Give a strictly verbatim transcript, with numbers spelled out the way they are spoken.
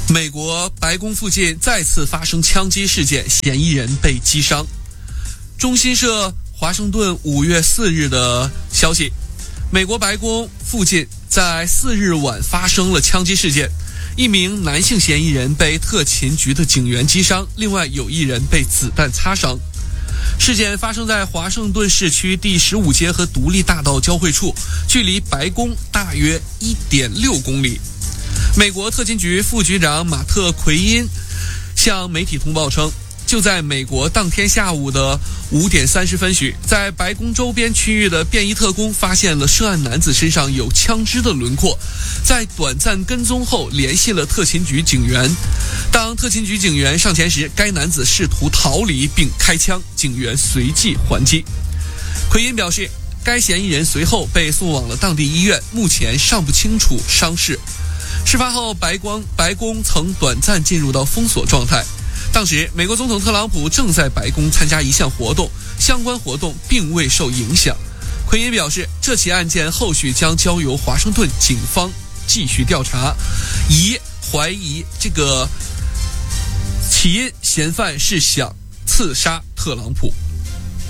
美国白宫附近再次发生枪击事件，嫌疑人被击伤。中新社华盛顿五月四日的消息，美国白宫附近在四日晚发生了枪击事件，一名男性嫌疑人被特勤局的警员击伤，另外有一人被子弹擦伤。事件发生在华盛顿市区第十五街和独立大道交汇处，距离白宫大约 一点六公里。美国特勤局副局长马特·奎因向媒体通报称，就在美国当天下午的五点三十分许，在白宫周边区域的便衣特工发现了涉案男子身上有枪支的轮廓，在短暂跟踪后联系了特勤局警员。当特勤局警员上前时，该男子试图逃离并开枪，警员随即还击。奎因表示，该嫌疑人随后被送往了当地医院，目前尚不清楚伤势。事发后，白宫白宫曾短暂进入到封锁状态。当时，美国总统特朗普正在白宫参加一项活动，相关活动并未受影响。奎因表示，这起案件后续将交由华盛顿警方继续调查，疑怀疑这个起因嫌犯是想刺杀特朗普。